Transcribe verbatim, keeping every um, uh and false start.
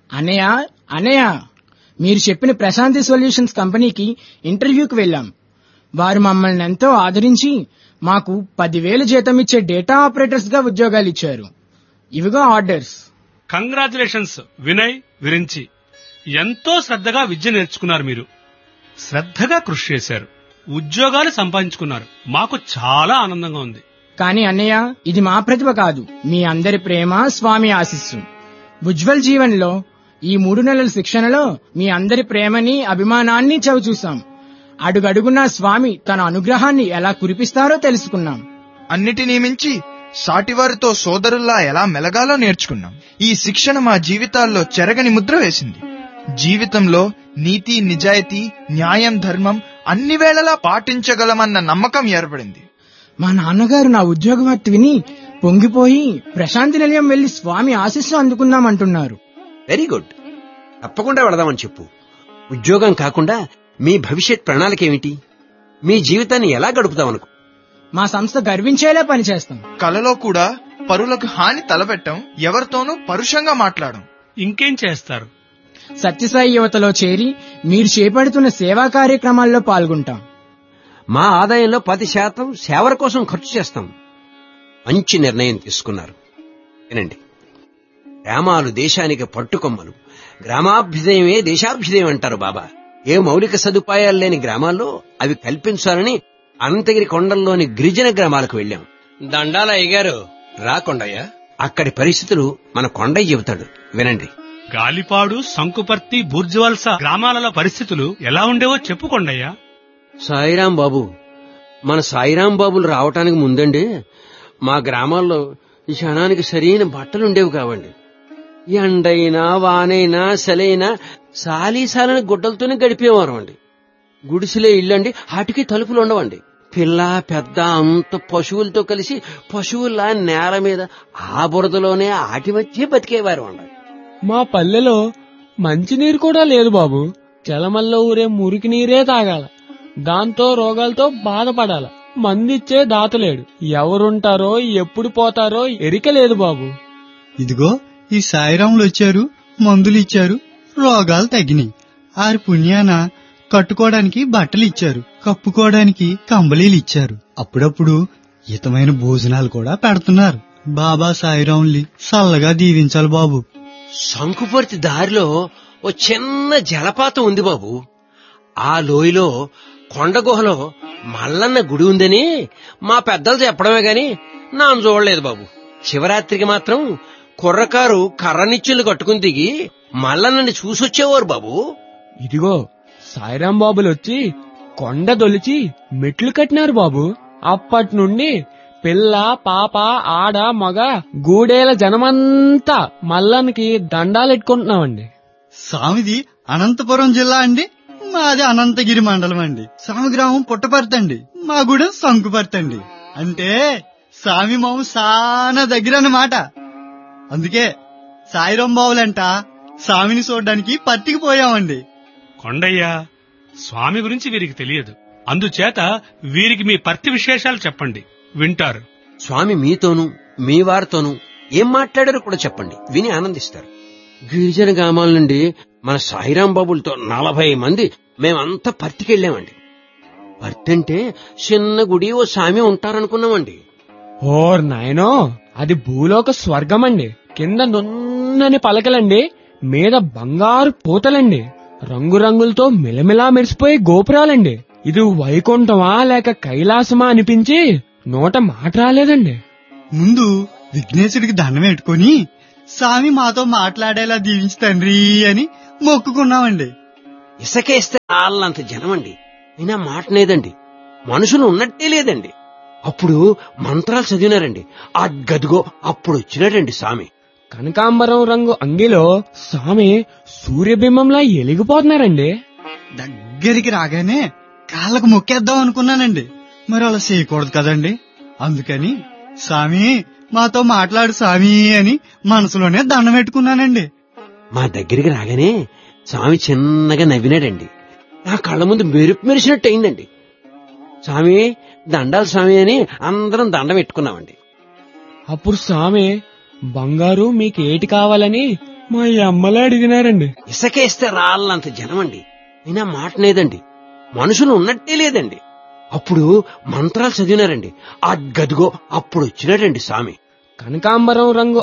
అనయ్య అనయ్య మీరు చెప్పిన ప్రశాంతి సొల్యూషన్స్ కంపెనీకి ఇంటర్వ్యూకి వెళ్ళాం. వారు మమ్మల్ని ఎంతో ఆదరించి మాకు పదివేలు జీతం ఇచ్చే డేటా ఆపరేటర్స్ గా ఉద్యోగాలు ఇచ్చారు. ఇవిగో ఆర్డర్స్. కంగ్రాచులేషన్స్ వినయ్, విరించి. ఎంతో శ్రద్ధగా విద్య నేర్చుకున్నారు. మీరు శ్రద్ధగా కృషి చేశారు, ఉద్యోగాలు సంపాదించుకున్నారు. మాకు చాలా ఆనందంగా ఉంది. కానీ అన్నయ్య, ఇది మా ప్రతిభ కాదు, మీ అందరి ప్రేమ, స్వామి ఆశీస్సు. ఉజ్వల్ జీవన్లో ఈ మూడు నెలల శిక్షణలో మీ అందరి ప్రేమని, అభిమానాన్ని చవిచూశాం. అడుగడుగునా స్వామి తన అనుగ్రహాన్ని ఎలా కురిపిస్తారో తెలుసుకున్నాం. అన్నిటినీ మించి సాటివారితో సోదరుల్లా ఎలా మెలగాలో నేర్చుకున్నాం. ఈ శిక్షణ మా జీవితాల్లో చెరగని ముద్ర వేసింది. జీవితంలో నీతి, నిజాయితీ, న్యాయం, ధర్మం అన్ని వేళలా పాటించగలమన్న నమ్మకం ఏర్పడింది. మా నాన్నగారు నా ఉద్యోగ వార్త విని పొంగిపోయి ప్రశాంతి నిలయం వెళ్లి స్వామి ఆశీస్సు అందుకుందామంటున్నారు. Very good. తప్పకుండా వెళదామని చెప్పు. ఉద్యోగం కాకుండా మీ భవిష్యత్ ప్రణాళిక ఏమిటి? మీ జీవితాన్ని ఎలా గడుపుతామనుకో. మా సంస్థ గర్వించేలా పనిచేస్తాం. కలలో కూడా పరులకు హాని తలపెట్టం, ఎవరితోనూ పరుషంగా మాట్లాడం. ఇంకేం చేస్తారు? సత్యసాయి యువతలో చేరి మీరు చేపడుతున్న సేవా కార్యక్రమాల్లో పాల్గొంటాం. మా ఆదాయంలో పది శాతం సేవల కోసం ఖర్చు చేస్తాం. మంచి నిర్ణయం తీసుకున్నారు. వినండి, గ్రామాలు దేశానికి పట్టుకొమ్మలు, గ్రామాభ్యుదయమే దేశాభ్యుదయం అంటారు బాబా. ఏ మౌలిక సదుపాయాలు లేని గ్రామాల్లో అవి కల్పించాలని అనంతగిరి కొండల్లోని గిరిజన గ్రామాలకు వెళ్లాం. దండాల అయ్యగారు. రా కొండయ్య, అక్కడి పరిస్థితులు మన కొండయ్య చెబుతాడు, వినండి. గాలిపాడు, సంకుపర్తి, బూర్జువల్స గ్రామాలలో పరిస్థితులు ఎలా ఉండేవో చెప్పుకోండయ్యా. సాయిరాం బాబు, మన సాయిరాం బాబులు రావటానికి ముందండి మా గ్రామాల్లో ఈ క్షణానికి సరైన బట్టలుండేవి కావండి. ఎండైనా వానైనా సలైనా సాలీసాలని గుడ్డలతోనే గడిపేవారు అండి. గుడిసెలే ఇల్లండి, వాటికి తలుపులు ఉండవండి. పిల్ల పెద్ద అంత పశువులతో కలిసి పశువుల నేల మీద ఆ బురదలోనే ఆటి వచ్చి బతికేవారు అండి. మా పల్లెలో మంచినీరు కూడా లేదు బాబు. చలమల్లో ఊరే మురికి నీరే తాగాల. దాంతో రోగాలతో బాధపడాల. మందిచ్చే దాతలేడు. ఎవరుంటారో ఎప్పుడు పోతారో ఎరిక లేదు బాబు. ఇదిగో ఈ సాయిరాములు వచ్చారు, మందులు ఇచ్చారు, రోగాలు తగ్గినాయి. ఆరి పుణ్యాన కట్టుకోవడానికి బట్టలు ఇచ్చారు, కప్పుకోవడానికి కంబళీలు ఇచ్చారు. అప్పుడప్పుడు హితమైన భోజనాలు కూడా పెడుతున్నారు. బాబా సాయిరాముల్ని చల్లగా దీవించాలి బాబు. సంకుపర్తి దారిలో ఓ చిన్న జలపాతం ఉంది బాబు. ఆ లోయలో కొండ గుహలో మల్లన్న గుడి ఉందని మా పెద్దలు చెప్పడమే గాని నాను చూడలేదు బాబు. శివరాత్రికి మాత్రం కుర్రకారు కర్రనిచ్చులు కట్టుకుని దిగి మల్లన్నని చూసొచ్చేవారు బాబు. ఇదిగో సాయిరాం బాబులు వచ్చి కొండ దొలిచి మెట్లు కట్టినారు బాబు. అప్పటి నుండి పిల్ల పాప ఆడ మగ గూడేల జనమంతా మల్లన్కి దండాలెట్టుకుంటున్నామండి. స్వామిది అనంతపురం జిల్లా అండి, మాది అనంతగిరి మండలం అండి. స్వామి గ్రామం పుట్టపర్తి అండి, మా గూడెం సంకుపర్తి అండి. అంటే స్వామి మాము సానా దగ్గర అన్నమాట. అందుకే సాయిరాం బావులంట స్వామిని చూడడానికి పత్తికి పోయామండి. కొండయ్య, స్వామి గురించి వీరికి తెలియదు. అందుచేత వీరికి మీ పర్తి విశేషాలు చెప్పండి, వింటారు. స్వామి మీతోనూ మీ వారితోనూ ఏం మాట్లాడారో కూడా చెప్పండి, విని ఆనందిస్తారు. గిరిజన గ్రామాల నుండి మన సాయిరాం బాబులతో నలభై మంది మేమంతా పర్తికెళ్ళామండి. పర్తి అంటే చిన్న గుడి, ఓ స్వామి ఉంటారనుకున్నామండి. ఓర్ నాయనో, అది భూలోక స్వర్గమండి. కింద నున్నని పలకలండి, మీద బంగారు పూతలండి, రంగురంగులతో మిలమిలా మెరిసిపోయే గోపురాలండి. ఇది వైకుంఠమా లేక కైలాసమా అనిపించి నోట మాట రాలేదండి. ముందు విఘ్నేశుడికి దండం పెట్టుకుని స్వామి మాతో మాట్లాడేలా దీవించి తండ్రి అని మొక్కుకున్నామండి. ఇసకేస్తే వాళ్ళంత జనమండి, అయినా మాటనేదండి, మనుషులు ఉన్నట్టే లేదండి. అప్పుడు మంత్రాలు చదివినారండి. ఆ గదిగో అప్పుడు వచ్చినాడండి స్వామి. కనకాంబరం రంగు అంగిలో స్వామి సూర్యబింబంలా ఎలిగిపోతున్నారండి. దగ్గరికి రాగానే కాళ్ళకు మొక్కేద్దాం అనుకున్నానండి. మరి అలా చేయకూడదు కదండి. అందుకని స్వామి మాతో మాట్లాడు స్వామి అని మనసులోనే దండం పెట్టుకున్నానండి. మా దగ్గరికి రాగానే స్వామి చిన్నగా నవ్వినాడండి. నా కళ్ళ ముందు మెరుపు మెరిసినట్టు అయిందండి. స్వామి దండాలు స్వామి అని అందరం దండం పెట్టుకున్నామండి. అప్పుడు స్వామి, బంగారు మీకేటి కావాలని మా అమ్మలే అడిగినారండి. ఇసకేస్తే రాళ్ళంత జనమండి, అయినా మాటనేదండి, మనుషులు ఉన్నట్టే లేదండి. అప్పుడు మంత్రాలు చదివినారండి. ఆ గదిగో అప్పుడు వచ్చినాడండి స్వామి. కనకాంబరం రంగు